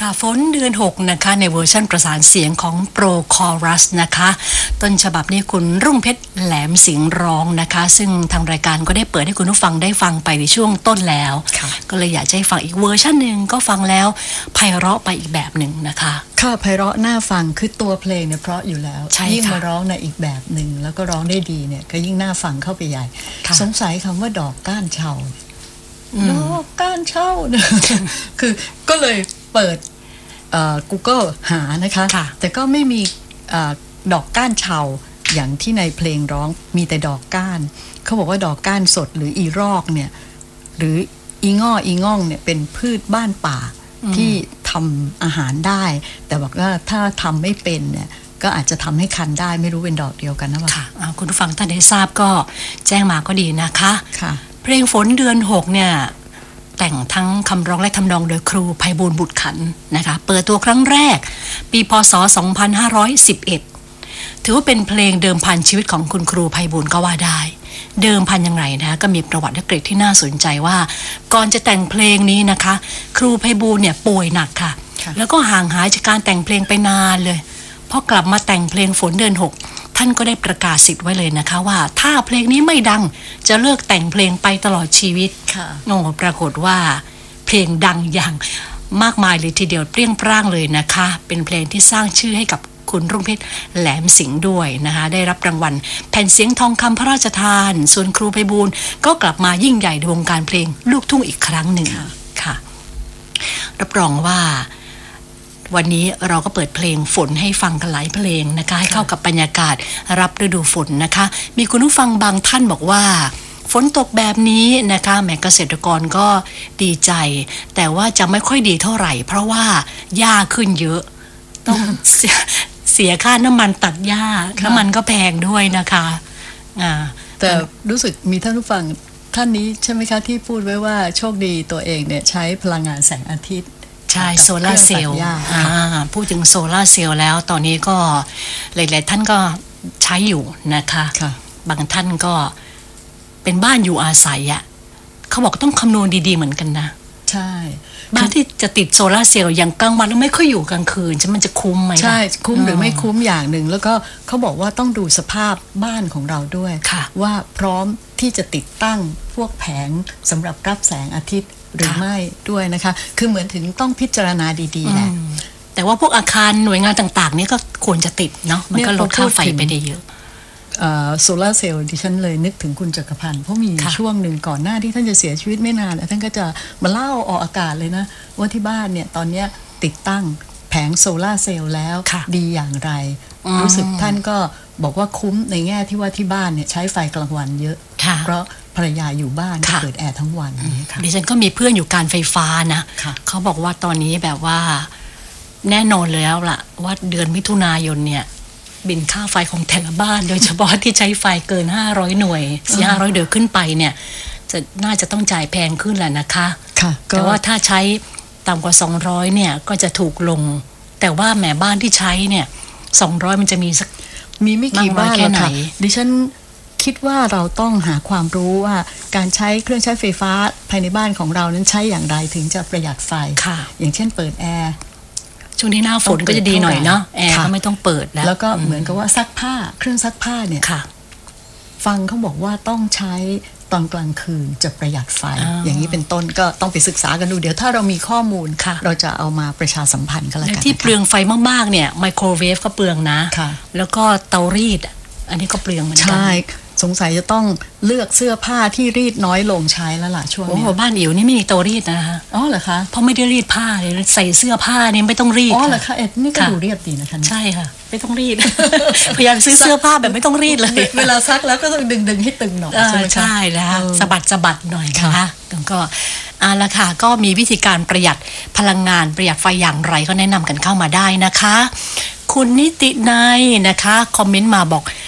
ค่ะฝนเดือน6นะคะในเวอร์ชันประสานเสียงของ Pro Chorus นะคะต้นฉบับนี้คุณรุ่งเพชรแหลมสิงห์ร้องนะคะซึ่งทางรายการก็ได้เปิดให้คุณผู้ฟังได้ฟังไปในช่วงต้นแล้วก็เลยอยากจะให้ฟังอีกเวอร์ชันหนึ่งก็ฟังแล้วไพเราะไปอีกแบบหนึ่งนะคะค่ะไพเราะน่าฟังคือตัวเพลงเนี่ยเพราะอยู่แล้วยิ่งมาร้องในอีกแบบหนึ่งแล้วก็ร้องได้ดีเนี่ยก็ยิ่งน่าฟังเข้าไปใหญ่สงสัยคำว่าดอกก้านเฉาดอกก้านเฉาคือก็เลยเปิดGoogle หานะคะแต่ก็ไม่มีดอกก้านเฉาอย่างที่ในเพลงร้องมีแต่ดอกก้านเขาบอกว่าดอกก้านสดหรืออีรอกเนี่ยหรืออีง่องเนี่ยเป็นพืชบ้านป่าที่ทำอาหารได้แต่บอกว่าถ้าทำไม่เป็นเนี่ยก็อาจจะทำให้คันได้ไม่รู้เป็นดอกเดียวกันนะค่ะคุณผู้ฟังท่านได้ทราบก็แจ้งมาก็ดีนะคะเพลงฝนเดือน6เนี่ยแต่งทั้งคำร้องและทำนองโดยครูไพบูลย์บุตรขันนะคะเปิดตัวครั้งแรกปีพ.ศ. 2511ถือว่าเป็นเพลงเดิมพันชีวิตของคุณครูไพบูลย์ก็ว่าได้เดิมพันอย่างไรนะก็มีประวัติและเกร็ดที่น่าสนใจว่าก่อนจะแต่งเพลงนี้นะคะครูไพบูลย์เนี่ยป่วยหนักค่ะแล้วก็ห่างหายจากการแต่งเพลงไปนานเลยพอกลับมาแต่งเพลงฝนเดือน6ท่านก็ได้ประกาศสิทธิ์ไว้เลยนะคะว่าถ้าเพลงนี้ไม่ดังจะเลิกแต่งเพลงไปตลอดชีวิตโอ้ปรากฏว่าเพลงดังอย่างมากมายเลยทีเดียวเปรี้ยงปร้างเลยนะคะเป็นเพลงที่สร้างชื่อให้กับคุณรุ่งเพชรแหลมสิงห์ด้วยนะคะได้รับรางวัลแผ่นเสียงทองคำพระราชทานส่วนครูไพบูลย์ก็กลับมายิ่งใหญ่ในวงการเพลงลูกทุ่งอีกครั้งหนึ่งค่ะรับรองว่าวันนี้เราก็เปิดเพลงฝนให้ฟังกันหลายเพลงนะคะให้เข้ากับบรรยากาศรับฤดูฝนนะคะมีคุณผู้ฟังบางท่านบอกว่าฝนตกแบบนี้นะคะแม่เกษตรกรก็ดีใจแต่ว่าจะไม่ค่อยดีเท่าไหร่เพราะว่าหญ้าขึ้นเยอะต้องเสียค่าน้ำมันตัดหญ้าน้ำมันก็แพงด้วยนะคะแต่รู้สึกมีท่านผู้ฟังท่านนี้ใช่ไหมคะที่พูดไว้ว่าโชคดีตัวเองเนี่ยใช้พลังงานแสงอาทิตย์ใช่โซลาร์เซลล์พูดถึงโซลาร์เซลล์แล้วตอนนี้ก็หลายๆท่านก็ใช้อยู่นะคะบางท่านก็เป็นบ้านอยู่อาศัยอ่ะเขาบอกต้องคำนวณดีๆเหมือนกันนะใช่บ้านที่จะติดโซลาร์เซลล์อย่างกลางวันแล้วไม่ค่อยอยู่กลางคืนมันจะคุ้มไหมใช่คุ้มหรือไม่คุ้มอย่างหนึ่งแล้วก็เขาบอกว่าต้องดูสภาพบ้านของเราด้วยว่าพร้อมที่จะติดตั้งพวกแผงสำหรับรับแสงอาทิตย์หรือไม่ด้วยนะคะคือเหมือนถึงต้องพิจารณาดีๆแหละแต่ว่าพวกอาคารหน่วยงานต่างๆนี่ก็ควรจะติดเนาะมันก็ลดค่าไฟไปได้เยอะโซลาร์เซลล์ดิฉันเลยนึกถึงคุณจักรพันธ์เพราะมีช่วงหนึ่งก่อนหน้าที่ท่านจะเสียชีวิตไม่นานท่านก็จะมาเล่าออกอากาศเลยนะว่าที่บ้านเนี่ยตอนนี้ติดตั้งแผงโซลาร์เซลล์แล้วดีอย่างไรรู้สึกท่านก็บอกว่าคุ้มในแง่ที่ว่าที่บ้านเนี่ยใช้ไฟกลางวันเยอะเพราะภรรยาอยู่บ้านเปิดแอร์ทั้งวันดิฉันก็มีเพื่อนอยู่การไฟฟ้านะเขาบอกว่าตอนนี้แบบว่าแน่นอนแล้วล่ะว่าเดือนมิถุนายนเนี่ยบินค่าไฟของแต่ละบ้านโดยเฉพาะที่ใช้ไฟเกิน500หน่วย500เดือนขึ้นไปเนี่ยน่าจะต้องจ่ายแพงขึ้นแหละนะคะแต่ว่าถ้าใช้ต่ำกว่า200เนี่ยก็จะถูกลงแต่ว่าแหมบ้านที่ใช้เนี่ย200มันจะมีสักมีไม่กี่บ้านแค่ไหนดิฉันคิดว่าเราต้องหาความรู้ว่าการใช้เครื่องใช้ไฟฟ้าภายในบ้านของเรานั้นใช้อย่างไรถึงจะประหยัดไฟอย่างเช่นเปิดแอร์ช่วงนี้หน้าฝนก็จะดีหน่อยเนาะแอร์ก็ไม่ต้องเปิดแล้วก็เหมือนกับว่าซักผ้าเครื่องซักผ้าเนี่ยฟังเขาบอกว่าต้องใช้ตอนกลางคืนจะประหยัดไฟอย่างนี้เป็นต้นก็ต้องไปศึกษากันดูเดี๋ยวถ้าเรามีข้อมูลเราจะเอามาประชาสัมพันธ์กันแล้วกันที่เปลืองไฟมากๆเนี่ยไมโครเวฟก็เปลืองนะแล้วก็เตารีดอันนี้ก็เปลืองเหมือนกันใช่สงสัยจะต้องเลือกเสื้อผ้าที่รีดน้อยลงใช้แล้วล่ะช่วงนี้โอ้โหบ้านอิ๋วนี่ไม่มีเตารีดนะคะอ๋อเหรอคะเพราะไม่ได้รีดผ้าเลยใส่เสื้อผ้านี่ไม่ต้องรีดอ๋อเหรอคะนี่ก็ดูเรียบดีนะคะใช่ค่ะไม่ต้องรีดพยายามซื้อเสื้อผ้าแบบไม่ต้องรีดเลยเวลาซักแล้วก็ต้องดึงให้ตึงหน่อยใช่แล้วสะบัดหน่อยนะคะก็ละค่ะก็มีวิธีการประหยัดพลังงานประหยัดไฟอย่างไรก็แนะนำกันเข้ามาได้นะคะคุณนิตินัยนะคะคอมเมนต์มาบอก